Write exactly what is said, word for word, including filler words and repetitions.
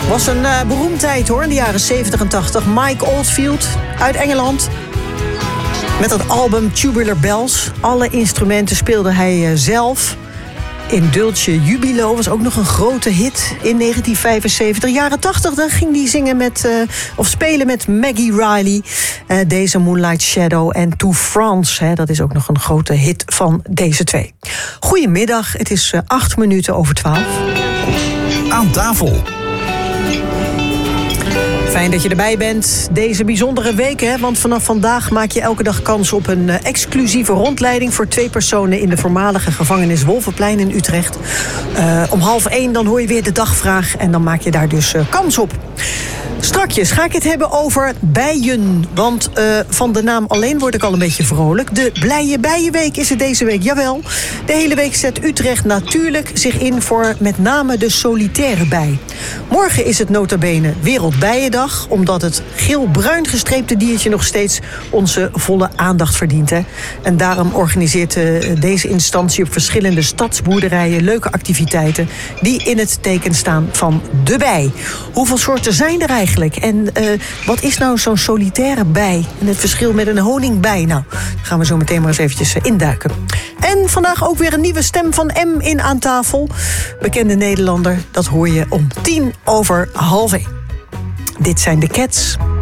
Was een uh, beroemdheid hoor, in de jaren zeventig en tachtig. Mike Oldfield uit Engeland. Met dat album Tubular Bells. Alle instrumenten speelde hij uh, zelf. In Dulce Jubilo was ook nog een grote hit in negentien vijfenzeventig. Jaren tachtig, dan ging hij zingen met, uh, of spelen met Maggie Riley. Uh, deze Moonlight Shadow en To France. Hè, dat is ook nog een grote hit van deze twee. Goedemiddag, het is uh, acht minuten over twaalf. Aan tafel. Fijn dat je erbij bent deze bijzondere week, hè? Want vanaf vandaag maak je elke dag kans op een uh, exclusieve rondleiding voor twee personen in de voormalige gevangenis Wolvenplein in Utrecht. Uh, om half één dan hoor je weer de dagvraag en dan maak je daar dus uh, kans op. Strakjes ga ik het hebben over bijen. Want uh, van de naam alleen word ik al een beetje vrolijk. De Blije Bijenweek is het deze week, jawel. De hele week zet Utrecht natuurlijk zich in voor met name de solitaire bij. Morgen is het nota bene Wereldbijendag, omdat het geel-bruin gestreepte diertje nog steeds onze volle aandacht verdient. Hè? En daarom organiseert uh, deze instantie op verschillende stadsboerderijen leuke activiteiten die in het teken staan van de bij. Hoeveel soorten zijn er eigenlijk? En uh, wat is nou zo'n solitaire bij? En het verschil met een honingbij? Nou, daar gaan we zo meteen maar eens eventjes induiken. En vandaag ook weer een nieuwe stem van M in Aan tafel. Bekende Nederlander, dat hoor je om tien over half één. Dit zijn de Cats.